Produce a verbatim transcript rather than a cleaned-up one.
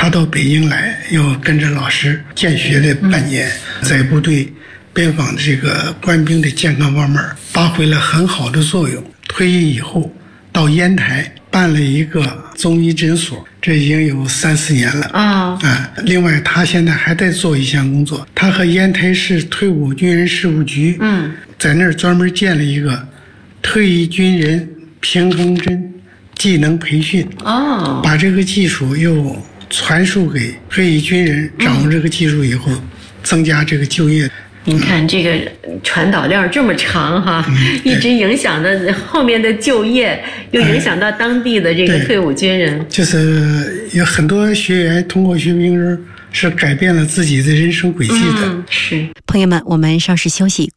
他到北京来，又跟着老师见学的半年，在部队边防的这个官兵的健康方面发挥了很好的作用。退役以后到烟台办了一个中医诊所，这已经有三四年了啊、哦啊。另外他现在还在做一项工作，他和烟台市退伍军人事务局嗯，在那儿专门建了一个退役军人平衡针技能培训哦，把这个技术又传输给退役军人，掌握这个技术以后、嗯、增加这个就业。 您看这个传导链这么长哈、嗯，一直影响到后面的就业，又影响到当地的这个退伍军人。 就是有很多学员通过学兵营是改变了自己的人生轨迹的。 嗯、是， 朋友们，我们稍事休息。